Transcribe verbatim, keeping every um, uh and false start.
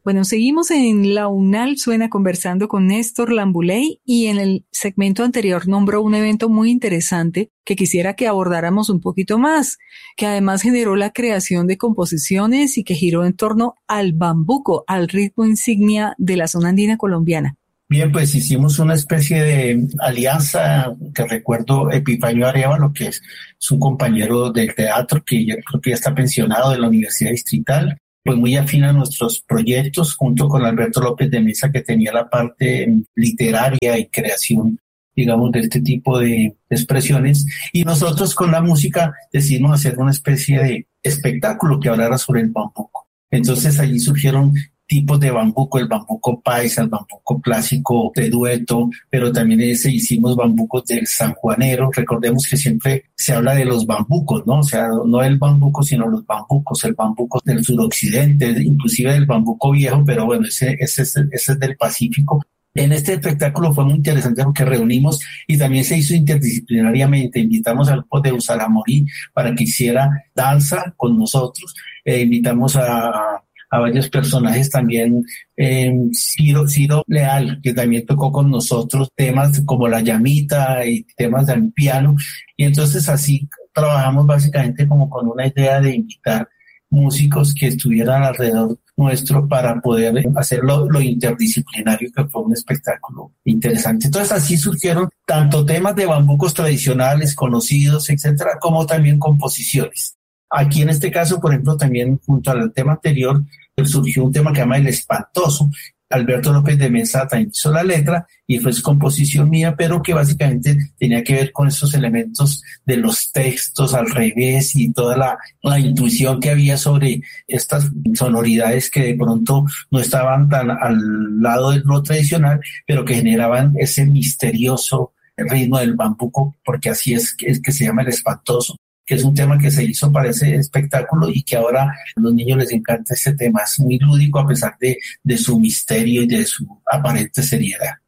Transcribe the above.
Bueno, seguimos en La UNAL Suena conversando con Néstor Lambuley y en el segmento anterior nombró un evento muy interesante que quisiera que abordáramos un poquito más, que además generó la creación de composiciones y que giró en torno al bambuco, al ritmo insignia de la zona andina colombiana. Bien, pues hicimos una especie de alianza que recuerdo Epifanio Arévalo, que es, es un compañero del teatro que yo creo que ya está pensionado de la Universidad Distrital, pues muy afín a nuestros proyectos, junto con Alberto López de Mesa, que tenía la parte literaria y creación, digamos, de este tipo de expresiones. Y nosotros con la música decidimos hacer una especie de espectáculo que hablara sobre el bambuco. Entonces allí surgieron tipos de bambuco, el bambuco paisa, el bambuco clásico de dueto, pero también ese hicimos bambucos del sanjuanero. Recordemos que siempre se habla de los bambucos, ¿no? O sea, no el bambuco, sino los bambucos, el bambuco del suroccidente, inclusive del bambuco viejo, pero bueno, ese, ese, ese es del Pacífico. En este espectáculo fue muy interesante porque reunimos y también se hizo interdisciplinariamente. Invitamos al grupo de Usalamorí para que hiciera danza con nosotros. Eh, invitamos a a varios personajes también, eh, Ciro, Ciro Leal, que también tocó con nosotros temas como La Llamita y temas del piano, y entonces así trabajamos básicamente como con una idea de invitar músicos que estuvieran alrededor nuestro para poder hacer lo, lo interdisciplinario, que fue un espectáculo interesante. Entonces así surgieron tanto temas de bambucos tradicionales, conocidos, etcétera, como también composiciones. Aquí en este caso, por ejemplo, también junto al tema anterior, surgió un tema que se llama El Espantoso. Alberto López de Mesa también hizo la letra y fue composición mía, pero que básicamente tenía que ver con esos elementos de los textos al revés y toda la, la intuición que había sobre estas sonoridades que de pronto no estaban tan al lado de lo tradicional, pero que generaban ese misterioso ritmo del bambuco, porque así es que, es que se llama El Espantoso, que es un tema que se hizo para ese espectáculo y que ahora a los niños les encanta ese tema. Es muy lúdico a pesar de, de su misterio y de su aparente seriedad.